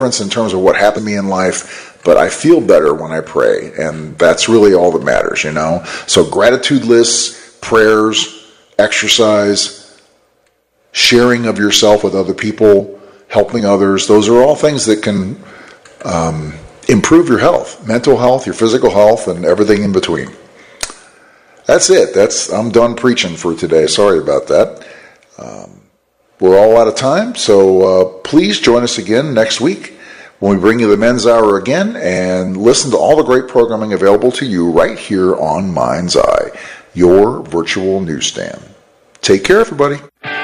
in terms of what happened to me in life, but I feel better when I pray, and that's really all that matters, you know? So gratitude lists, prayers, exercise, sharing of yourself with other people, helping others, those are all things that can improve your health, mental health, your physical health, and everything in between. That's it. I'm done preaching for today. Sorry about that. We're all out of time, so please join us again next week when we bring you the Men's Hour again, and listen to all the great programming available to you right here on Mind's Eye, your virtual newsstand. Take care, everybody.